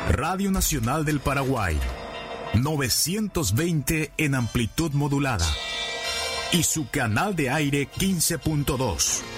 Radio Nacional del Paraguay, 920 en amplitud modulada y su canal de aire 15.2.